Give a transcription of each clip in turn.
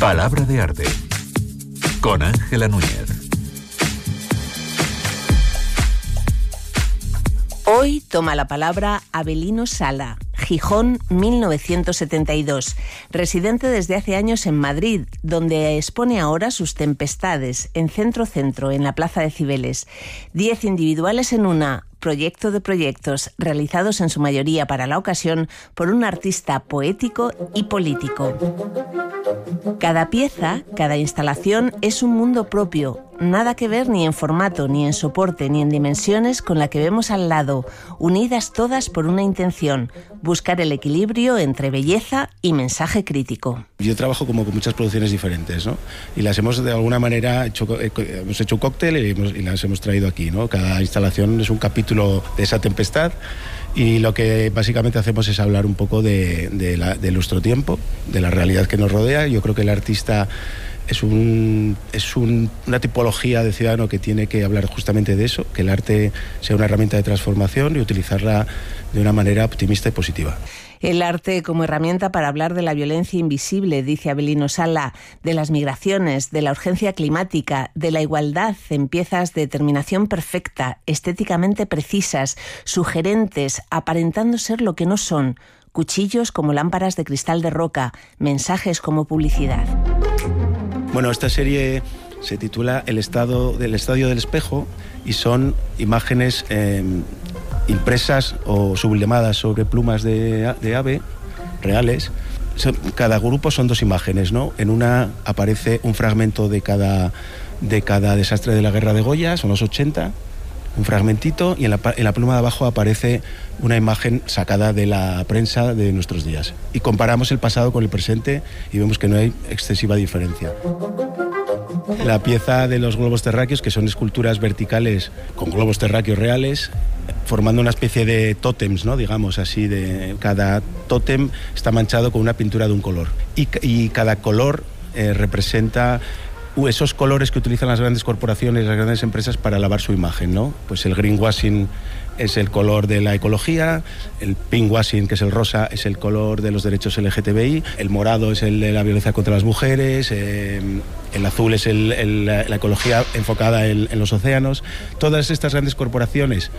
Palabra de arte con Ángela Núñez. Hoy toma la palabra Avelino Sala, Gijón, 1972, residente desde hace años en Madrid, donde expone ahora sus Tempestades, en Centro, en la Plaza de Cibeles. 10 individuales en una, proyecto de proyectos, realizados en su mayoría para la ocasión por un artista poético y político. Cada pieza, cada instalación es un mundo propio, nada que ver ni en formato, ni en soporte, ni en dimensiones con la que vemos al lado, unidas todas por una intención: buscar el equilibrio entre belleza y mensaje crítico. Yo trabajo como con muchas producciones diferentes, ¿no? Y las hemos de alguna manera hemos hecho un cóctel y las hemos traído aquí, ¿no? Cada instalación es un capítulo de esa tempestad. Y lo que básicamente hacemos es hablar un poco de nuestro tiempo, de la realidad que nos rodea. Yo creo que el artista es una tipología de ciudadano que tiene que hablar justamente de eso, que el arte sea una herramienta de transformación y utilizarla de una manera optimista y positiva. El arte como herramienta para hablar de la violencia invisible, dice Avelino Sala, de las migraciones, de la urgencia climática, de la igualdad en piezas de terminación perfecta, estéticamente precisas, sugerentes, aparentando ser lo que no son, cuchillos como lámparas de cristal de roca, mensajes como publicidad. Bueno, esta serie se titula El Estadio del Espejo y son imágenes impresas o sublimadas sobre plumas de ave reales. Cada grupo son 2 imágenes, ¿no? En una aparece un fragmento de cada desastre de la guerra de Goya, son los 80, un fragmentito, y en la pluma de abajo aparece una imagen sacada de la prensa de nuestros días. Y comparamos el pasado con el presente y vemos que no hay excesiva diferencia. La pieza de los globos terráqueos, que son esculturas verticales con globos terráqueos reales, formando una especie de tótems, ¿no? Digamos así, de cada tótem está manchado con una pintura de un color. Y cada color representa esos colores que utilizan las grandes corporaciones, las grandes empresas para lavar su imagen, ¿no? Pues el greenwashing es el color de la ecología, el pinkwashing, que es el rosa, es el color de los derechos LGTBI, el morado es el de la violencia contra las mujeres, el azul es la ecología enfocada en los océanos. Todas estas grandes corporaciones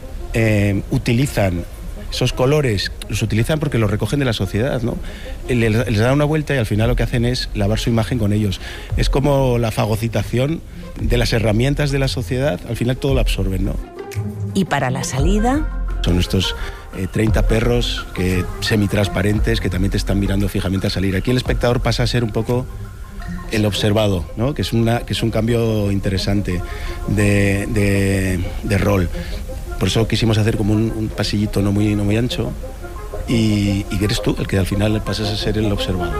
utilizan esos colores, los utilizan porque los recogen de la sociedad, ¿no? Les dan una vuelta y al final lo que hacen es lavar su imagen con ellos. Es como la fagocitación de las herramientas de la sociedad, al final todo lo absorben, ¿no? ¿Y para la salida? Son estos 30 perros semitransparentes que también te están mirando fijamente a salir. Aquí el espectador pasa a ser un poco el observado, ¿no? Que es un cambio interesante de rol. Por eso quisimos hacer como un pasillito no muy ancho y eres tú el que al final pasas a ser el observado.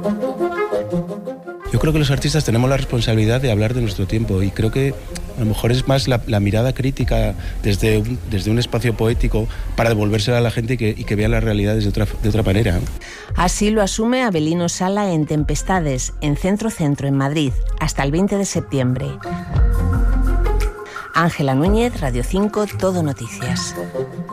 Yo creo que los artistas tenemos la responsabilidad de hablar de nuestro tiempo y creo que a lo mejor es más la mirada crítica desde un espacio poético para devolvérsela a la gente y que vean las realidades de otra manera, ¿no? Así lo asume Avelino Sala en Tempestades, en Centro, en Madrid, hasta el 20 de septiembre. Ángela Núñez, Radio 5, Todo Noticias.